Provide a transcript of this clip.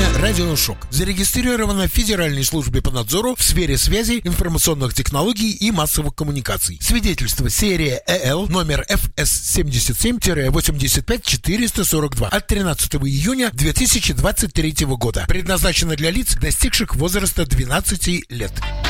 «Радиошок». Зарегистрировано в Федеральной службе по надзору в сфере связи, информационных технологий и массовых коммуникаций. Свидетельство серия ЭЛ номер ФС-77-85442 от 13 июня 2023 года. Предназначено для лиц, достигших возраста 12 лет.